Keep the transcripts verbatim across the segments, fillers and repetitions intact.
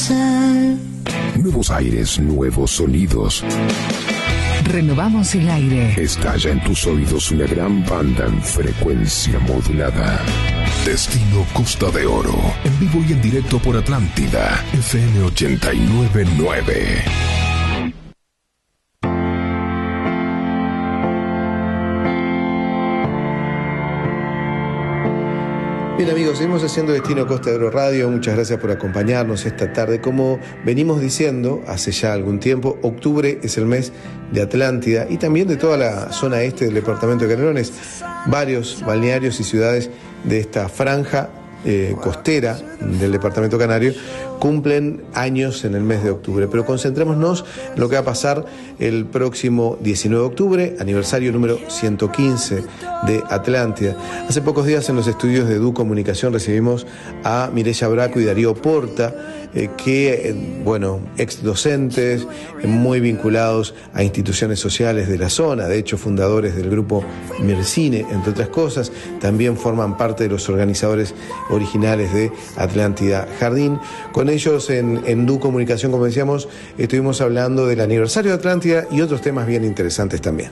ser. Nuevos aires, nuevos sonidos. Renovamos el aire. Estalla en tus oídos una gran banda en frecuencia modulada. Destino Costa de Oro. En vivo y en directo por Atlántida. F M ochenta y nueve punto nueve. Bien amigos, seguimos haciendo Destino Costa de Oro Radio. Muchas gracias por acompañarnos esta tarde. Como venimos diciendo hace ya algún tiempo, octubre es el mes de Atlántida y también de toda la zona este del departamento de Canelones. Varios balnearios y ciudades de esta franja eh, costera del departamento canario cumplen años en el mes de octubre, pero concentrémonos en lo que va a pasar el próximo diecinueve de octubre, aniversario número ciento quince de Atlántida. Hace pocos días en los estudios de D U Comunicación recibimos a Mireya Braco y Darío Porta, eh, que, eh, bueno, ex docentes, eh, muy vinculados a instituciones sociales de la zona, de hecho fundadores del grupo Mircine, entre otras cosas, también forman parte de los organizadores originales de Atlántida Jardín. Con ellos en, en D U Comunicación, como decíamos, estuvimos hablando del aniversario de Atlántida y otros temas bien interesantes también.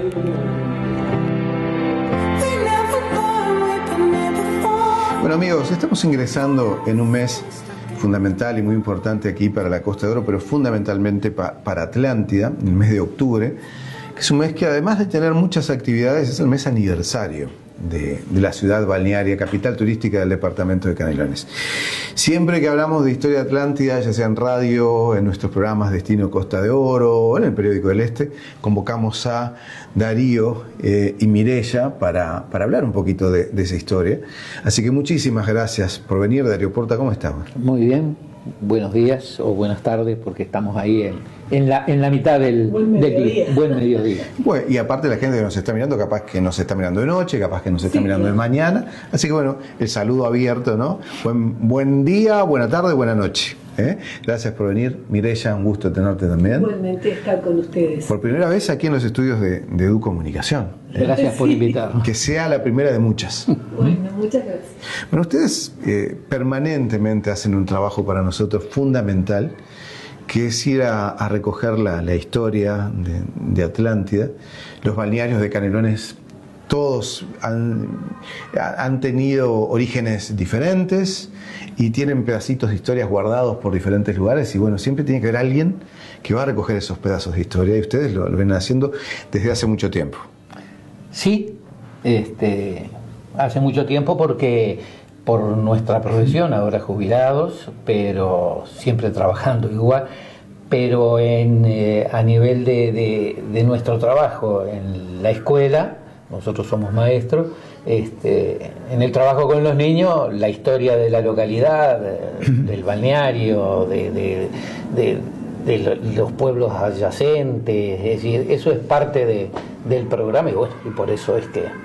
Bueno amigos, estamos ingresando en un mes fundamental y muy importante aquí para la Costa de Oro, pero fundamentalmente pa, para Atlántida, el mes de octubre, que es un mes que además de tener muchas actividades, es el mes aniversario de, de la ciudad balnearia, capital turística del departamento de Canelones. Siempre que hablamos de historia de Atlántida, ya sea en radio, en nuestros programas Destino Costa de Oro o en el periódico del Este, convocamos a Darío eh, y Mireya para, para hablar un poquito de, de esa historia. Así que muchísimas gracias por venir. Darío Porta, ¿cómo estamos? Muy bien, buenos días o buenas tardes, porque estamos ahí en, en, la, en la mitad del, buen mediodía. Del buen mediodía. Bueno, y aparte la gente que nos está mirando, capaz que nos está mirando de noche, capaz que nos está sí, mirando de mañana. Así que bueno, el saludo abierto, ¿no? Buen, buen día, buena tarde, buena noche. ¿Eh? Gracias por venir. Mireya, un gusto tenerte también. Igualmente estar con ustedes. Por primera vez aquí en los estudios de, de D U Comunicación. ¿Eh? Gracias por sí. invitarnos. Que sea la primera de muchas. Bueno, muchas gracias. Bueno, ustedes eh, permanentemente hacen un trabajo para nosotros fundamental, que es ir a, a recoger la, la historia de, de Atlántida. Los balnearios de Canelones todos han, han tenido orígenes diferentes y tienen pedacitos de historias guardados por diferentes lugares, y bueno, siempre tiene que haber alguien que va a recoger esos pedazos de historia, y ustedes lo, lo vienen haciendo desde hace mucho tiempo. Sí, este, hace mucho tiempo, porque por nuestra profesión, ahora jubilados, pero siempre trabajando igual, pero en, eh, a nivel de, de, de nuestro trabajo en la escuela, nosotros somos maestros, este, en el trabajo con los niños, la historia de la localidad, de, del balneario, de, de, de, de los pueblos adyacentes, es decir, eso es parte de, del programa, y bueno, y por eso es que,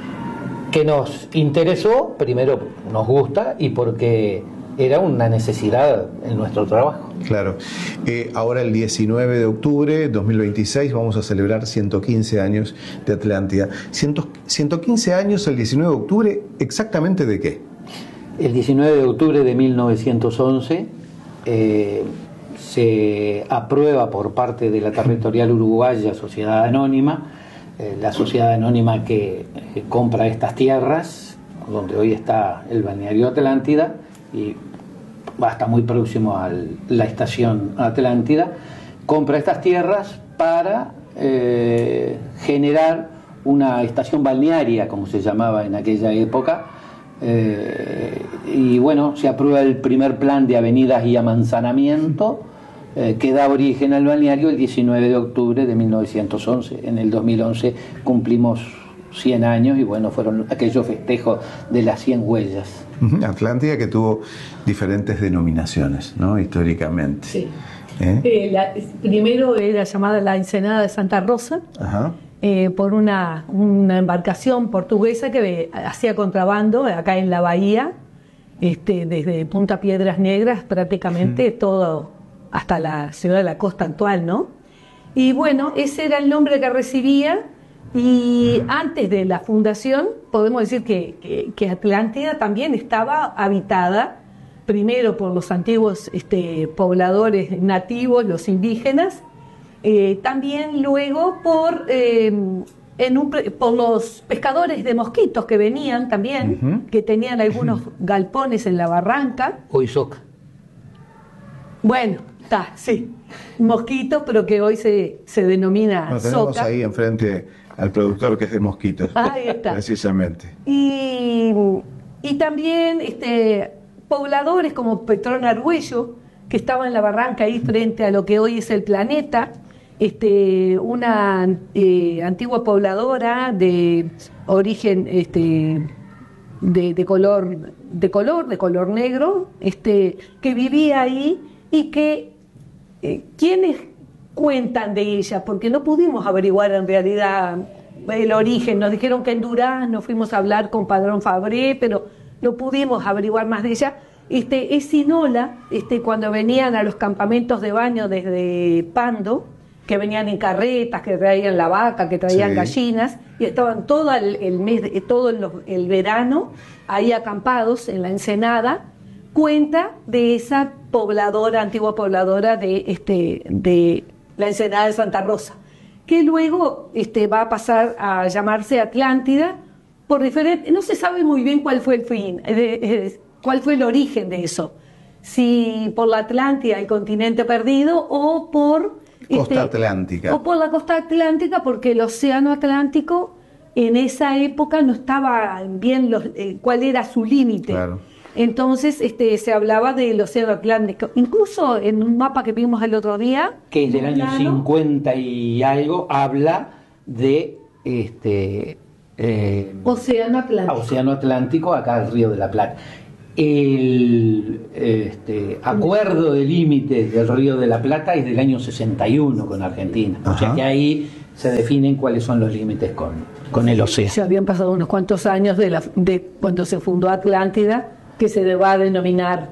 que nos interesó, primero nos gusta y porque era una necesidad en nuestro trabajo. Claro. Eh, ahora el diecinueve de octubre de dos mil veintiséis vamos a celebrar ciento quince años de Atlántida. ciento quince años el diecinueve de octubre, ¿exactamente de qué? El diecinueve de octubre de mil novecientos once eh, se aprueba por parte de la Territorial Uruguaya Sociedad Anónima, eh, la sociedad anónima que eh, compra estas tierras, donde hoy está el balneario Atlántida, y va a estar muy próximo a la estación Atlántida, compra estas tierras para eh, generar una estación balnearia, como se llamaba en aquella época, eh, y bueno, se aprueba el primer plan de avenidas y amanzanamiento, eh, que da origen al balneario el diecinueve de octubre de mil novecientos once. En el dos mil once cumplimos cien años y bueno, fueron aquellos festejos de las cien huellas. Atlántida, que tuvo diferentes denominaciones, ¿no? Históricamente. Sí. ¿Eh? Eh, la, primero era llamada la Ensenada de Santa Rosa. Ajá. Eh, por una, una embarcación portuguesa que hacía contrabando acá en la bahía, este, desde Punta Piedras Negras prácticamente sí. todo hasta la ciudad de la costa actual, ¿no? Y bueno, ese era el nombre que recibía. Y antes de la fundación podemos decir que, que, que Atlántida también estaba habitada, primero por los antiguos este, pobladores nativos, los indígenas, eh, también luego por, eh, en un, por los pescadores de mosquitos que venían también, uh-huh. que tenían algunos galpones en la barranca. Hoy soca. Bueno, está, sí, mosquitos, pero que hoy se, se denomina bueno, tenemos soca. Ahí enfrente al productor que es de mosquitos. Ahí está. Precisamente. Y, y también este, pobladores como Petrón Argüello, que estaba en la barranca ahí frente a lo que hoy es el Planeta, este, una eh, antigua pobladora de origen este, de, de color de color de color negro, este, que vivía ahí y que eh, quienes cuentan de ella, porque no pudimos averiguar en realidad el origen. Nos dijeron que en Durazno fuimos a hablar con Padrón Fabré, pero no pudimos averiguar más de ella. Este, es Sinola, este, cuando venían a los campamentos de baño desde Pando, que venían en carretas, que traían la vaca, que traían sí. gallinas, y estaban todo el, el mes, todo el, el verano ahí acampados en la ensenada, cuenta de esa pobladora, antigua pobladora de, este, de la ensenada de Santa Rosa, que luego este, va a pasar a llamarse Atlántida por diferente, no se sabe muy bien cuál fue el fin, eh, eh, cuál fue el origen de eso, si por la Atlántida, el continente perdido, o por costa este, atlántica, o por la costa atlántica, porque el océano Atlántico en esa época no estaba bien los, eh, cuál era su límite. Claro. Entonces este, se hablaba del océano Atlántico. Incluso en un mapa que vimos el otro día, que es del año plano, cincuenta y algo, habla de este eh, océano Atlántico. Océano Atlántico, acá el Río de la Plata. El este, acuerdo de límites del Río de la Plata es del año sesenta y uno con Argentina. Ajá. O sea que ahí se definen cuáles son los límites con, con el océano. Se habían pasado unos cuantos años de, la, de cuando se fundó Atlántida, que se va a denominar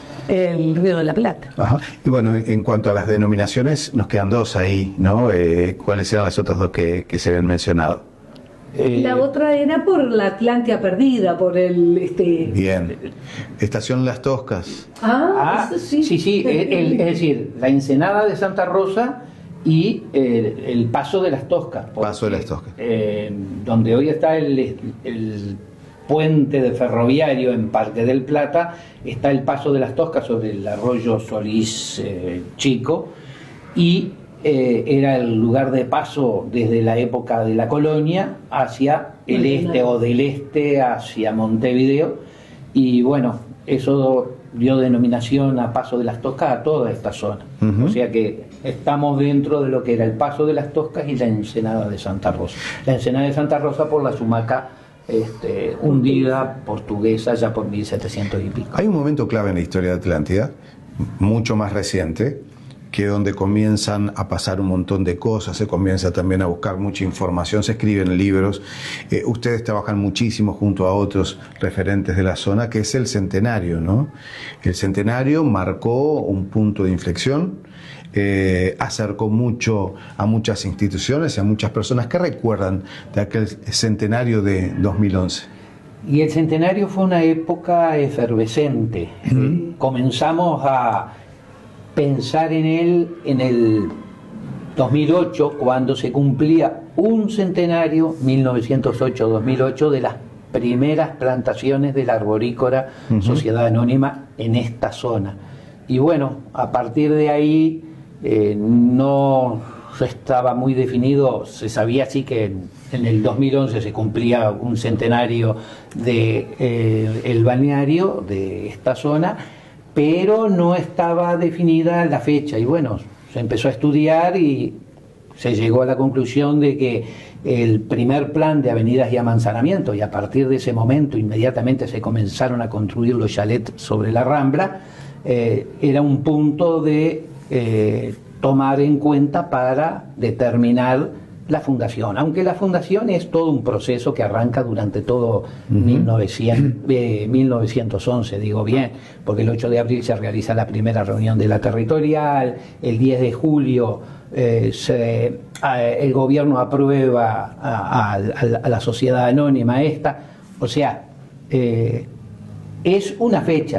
el Río de la Plata. Ajá. Y bueno, en cuanto a las denominaciones, nos quedan dos ahí, ¿no? Eh, ¿Cuáles eran las otras dos que, que se habían mencionado? Eh, la otra era por la Atlántida perdida, por el... este Bien. Estación Las Toscas. Ah, ah eso sí. Sí, sí, el, el, es decir, la ensenada de Santa Rosa y el, el Paso de las Toscas. Porque, Paso de las Toscas. Eh, donde hoy está el... el puente de ferroviario en Parque del Plata, está el Paso de las Toscas sobre el arroyo Solís eh, Chico, y eh, era el lugar de paso desde la época de la colonia hacia el este o del este hacia Montevideo, y bueno, eso dio denominación a Paso de las Toscas a toda esta zona. Uh-huh. O sea que estamos dentro de lo que era el Paso de las Toscas y la ensenada de Santa Rosa. La ensenada de Santa Rosa por la Sumaca Este, hundida portuguesa ya por mil setecientos y pico. Hay un momento clave en la historia de Atlántida, mucho más reciente, que donde comienzan a pasar un montón de cosas, se comienza también a buscar mucha información, se escriben libros, eh, ustedes trabajan muchísimo junto a otros referentes de la zona, que es el centenario, ¿no? El centenario marcó un punto de inflexión, Eh, acercó mucho a muchas instituciones y a muchas personas que recuerdan de aquel centenario de dos mil once. Y el centenario fue una época efervescente. Mm. Comenzamos a pensar en él en el dos mil ocho, cuando se cumplía un centenario, mil novecientos ocho dos mil ocho, de las primeras plantaciones de la arborícola uh-huh. Sociedad Anónima en esta zona. Y bueno, a partir de ahí Eh, no estaba muy definido, se sabía sí que en, en el dos mil once se cumplía un centenario de eh, el balneario de esta zona, pero no estaba definida la fecha, y bueno, se empezó a estudiar y se llegó a la conclusión de que el primer plan de avenidas y amanzanamiento, y a partir de ese momento inmediatamente se comenzaron a construir los chalets sobre la Rambla, eh, era un punto de Eh, tomar en cuenta para determinar la fundación, aunque la fundación es todo un proceso que arranca durante todo uh-huh. mil novecientos, eh, mil novecientos once, digo bien, porque el ocho de abril se realiza la primera reunión de la territorial, el diez de julio eh, se, eh, el gobierno aprueba a, a, a la sociedad anónima esta, o sea, eh, es una fecha,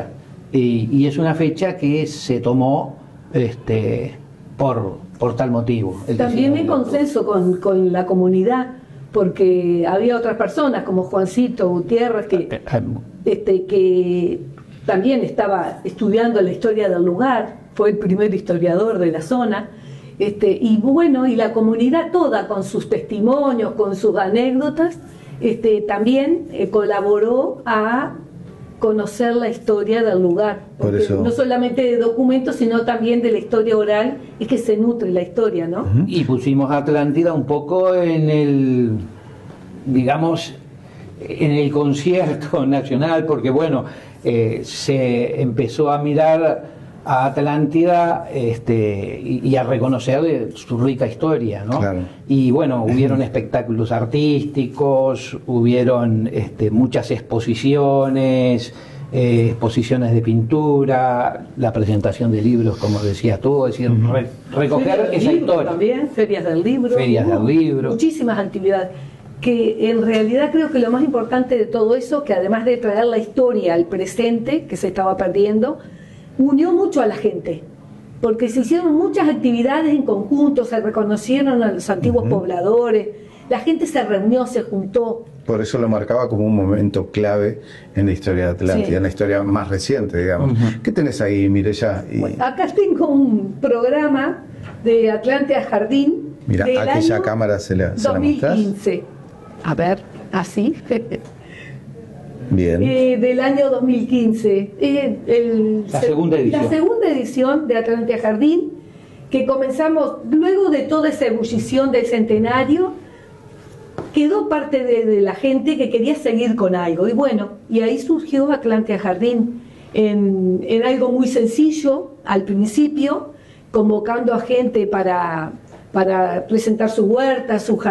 y, y es una fecha que se tomó este, por, por tal motivo. También en consenso con, con la comunidad, porque había otras personas como Juancito Gutiérrez que, este, que también estaba estudiando la historia del lugar, fue el primer historiador de la zona, este, y bueno, y la comunidad toda con sus testimonios, con sus anécdotas, este, también eh, colaboró a conocer la historia del lugar. Por eso... No solamente de documentos, sino también de la historia oral, es que se nutre la historia, ¿no? Uh-huh. Y pusimos a Atlántida un poco en el, digamos, en el concierto nacional, porque bueno, eh, se empezó a mirar a Atlántida este, y, y a reconocer su rica historia, ¿no? Claro. Y bueno, hubieron espectáculos artísticos, hubieron este, muchas exposiciones, eh, exposiciones de pintura, la presentación de libros, como decías tú, es decir, re, recoger esa historia. También, ferias del libro. Ferias del libro. Muchísimas actividades. Que en realidad creo que lo más importante de todo eso, que además de traer la historia al presente, que se estaba perdiendo, unió mucho a la gente, porque se hicieron muchas actividades en conjunto, se reconocieron a los antiguos uh-huh. pobladores, la gente se reunió, se juntó. Por eso lo marcaba como un momento clave en la historia de Atlántida, sí. en la historia más reciente, digamos. Uh-huh. ¿Qué tenés ahí, Mireya? Y... Bueno, acá tengo un programa de Atlántida Jardín. Mira, del aquella año cámara se la, se dos mil quince. La A ver, así. Bien. Eh, del año dos mil quince. Eh, el, la segunda edición. La segunda edición de Atlántida Jardín, que comenzamos luego de toda esa ebullición del centenario, quedó parte de, de la gente que quería seguir con algo. Y bueno, y ahí surgió Atlántida Jardín en, en algo muy sencillo al principio, convocando a gente para, para presentar su huerta, su jardín.